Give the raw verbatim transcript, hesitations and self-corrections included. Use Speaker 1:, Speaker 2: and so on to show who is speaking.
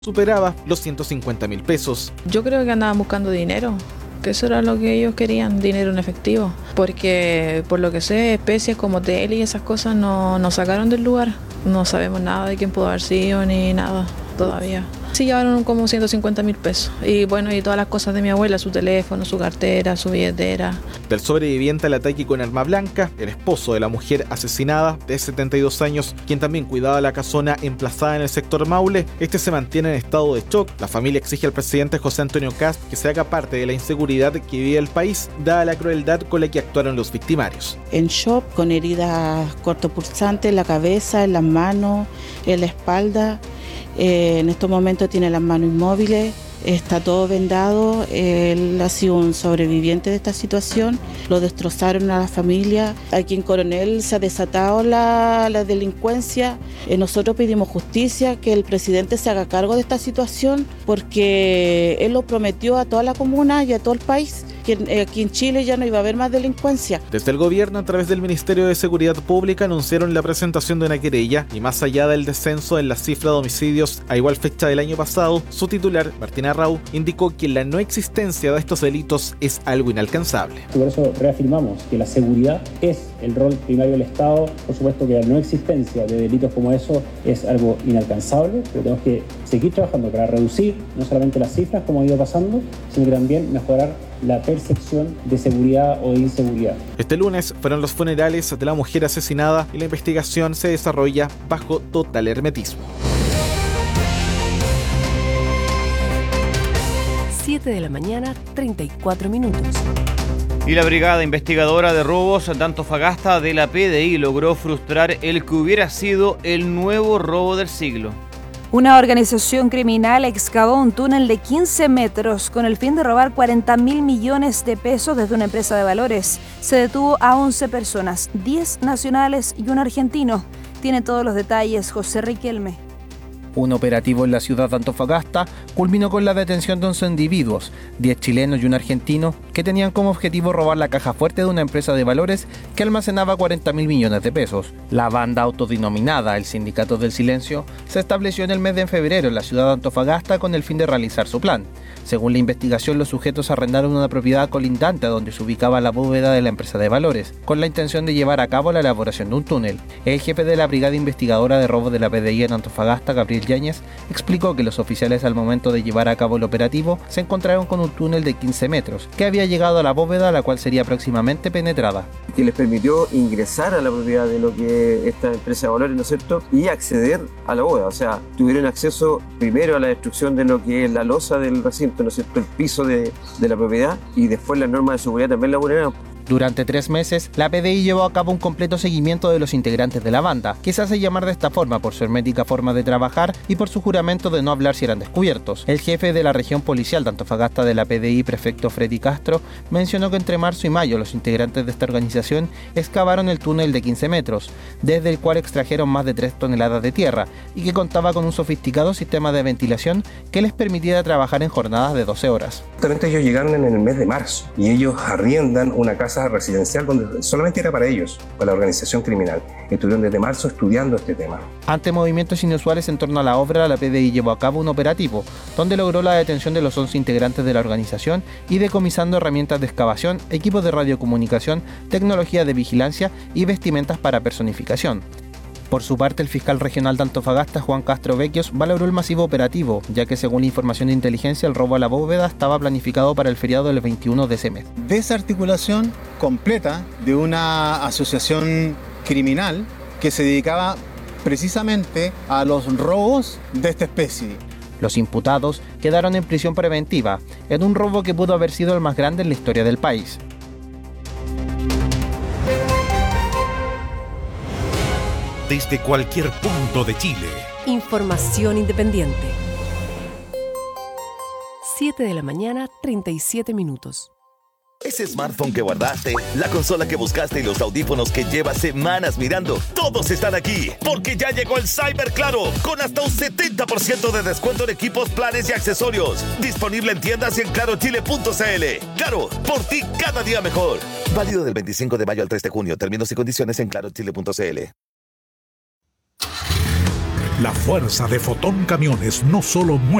Speaker 1: superaba los ciento cincuenta mil pesos.
Speaker 2: Yo creo que andaban buscando dinero, que eso era lo que ellos querían, dinero en efectivo, porque por lo que sé, especies como tele y esas cosas no, no sacaron del lugar. No sabemos nada de quién pudo haber sido ni nada todavía. Sí llevaron como ciento cincuenta mil pesos y bueno, y todas las cosas de mi abuela, su teléfono, su cartera, su billetera.
Speaker 1: Del sobreviviente al ataque con arma blanca, el esposo de la mujer asesinada de setenta y dos años, quien también cuidaba la casona emplazada en el sector Maule, este se mantiene en estado de shock. La familia exige al presidente José Antonio Kast que se haga parte de la inseguridad que vive el país, dada la crueldad con la que actuaron los victimarios.
Speaker 3: En shock, con heridas cortopulsantes en la cabeza, en las manos, en la espalda. Eh, en estos momentos tiene las manos inmóviles, está todo vendado. Él ha sido un sobreviviente de esta situación, lo destrozaron a la familia. Aquí en Coronel se ha desatado la, la delincuencia. Eh, nosotros pedimos justicia, que el presidente se haga cargo de esta situación, porque él lo prometió a toda la comuna y a todo el país, que aquí en Chile ya no iba a haber más delincuencia.
Speaker 1: Desde el gobierno, a través del Ministerio de Seguridad Pública, anunciaron la presentación de una querella y más allá del descenso en la cifra de homicidios a igual fecha del año pasado, su titular, Martina Rau, indicó que la no existencia de estos delitos es algo inalcanzable.
Speaker 4: Por eso reafirmamos que la seguridad es el rol primario del Estado. Por supuesto que la no existencia de delitos como eso es algo inalcanzable, pero tenemos que seguir trabajando para reducir no solamente las cifras como ha ido pasando, sino que también mejorar la percepción de seguridad o de inseguridad.
Speaker 1: Este lunes fueron los funerales de la mujer asesinada y la investigación se desarrolla bajo total hermetismo.
Speaker 5: siete de la mañana, treinta y cuatro minutos.
Speaker 6: Y la Brigada Investigadora de Robos de Antofagasta de la P D I logró frustrar el que hubiera sido el nuevo robo del siglo.
Speaker 7: Una organización criminal excavó un túnel de quince metros con el fin de robar cuarenta mil millones de pesos desde una empresa de valores. Se detuvo a once personas, diez nacionales y un argentino. Tiene todos los detalles José Riquelme.
Speaker 8: Un operativo en la ciudad de Antofagasta culminó con la detención de once individuos, diez chilenos y un argentino, que tenían como objetivo robar la caja fuerte de una empresa de valores que almacenaba cuarenta mil millones de pesos. La banda autodenominada El Sindicato del Silencio se estableció en el mes de febrero en la ciudad de Antofagasta con el fin de realizar su plan. Según la investigación, los sujetos arrendaron una propiedad colindante a donde se ubicaba la bóveda de la empresa de valores, con la intención de llevar a cabo la elaboración de un túnel. El jefe de la Brigada Investigadora de Robos de la P D I en Antofagasta, Gabriel Yáñez, explicó que los oficiales al momento de llevar a cabo el operativo se encontraron con un túnel de quince metros, que había llegado a la bóveda, la cual sería próximamente penetrada.
Speaker 9: Que les permitió ingresar a la propiedad de lo que esta empresa de valores, ¿no es cierto?, y acceder a la bóveda. O sea, tuvieron acceso primero a la destrucción de lo que es la losa del recinto, ¿no es cierto?, el piso de, de la propiedad, y después las normas de seguridad también la vulneraron.
Speaker 8: Durante tres meses, la P D I llevó a cabo un completo seguimiento de los integrantes de la banda, que se hace llamar de esta forma por su hermética forma de trabajar y por su juramento de no hablar si eran descubiertos. El jefe de la región policial de Antofagasta de la P D I, prefecto Freddy Castro, mencionó que entre marzo y mayo los integrantes de esta organización excavaron el túnel de quince metros, desde el cual extrajeron más de tres toneladas de tierra y que contaba con un sofisticado sistema de ventilación que les permitiera trabajar en jornadas de doce horas.
Speaker 10: Justamente ellos llegaron en el mes de marzo y ellos arriendan una casa residencial donde solamente era para ellos, para la organización criminal. Estuvieron desde marzo estudiando este tema.
Speaker 8: Ante movimientos inusuales en torno a la obra, la P D I llevó a cabo un operativo donde logró la detención de los once integrantes de la organización y decomisando herramientas de excavación, equipos de radiocomunicación, tecnología de vigilancia y vestimentas para personificación. Por su parte, el fiscal regional de Antofagasta, Juan Castro Vecchios, valoró el masivo operativo, ya que según la información de inteligencia, el robo a la bóveda estaba planificado para el feriado del veintiuno de ese mes.
Speaker 11: Desarticulación completa de una asociación criminal que se dedicaba precisamente a los robos de esta especie.
Speaker 8: Los imputados quedaron en prisión preventiva, en un robo que pudo haber sido el más grande en la historia del país.
Speaker 12: Desde cualquier punto de Chile.
Speaker 5: Información independiente. siete de la mañana, treinta y siete minutos.
Speaker 13: Ese smartphone que guardaste, la consola que buscaste y los audífonos que llevas semanas mirando, todos están aquí, porque ya llegó el Cyber Claro, con hasta un setenta por ciento de descuento en equipos, planes y accesorios. Disponible en tiendas y en claro chile punto c l. Claro, por ti cada día mejor. Válido del veinticinco de mayo al tres de junio. Términos y condiciones en claro chile punto c l.
Speaker 12: La fuerza de Fotón Camiones no solo mueve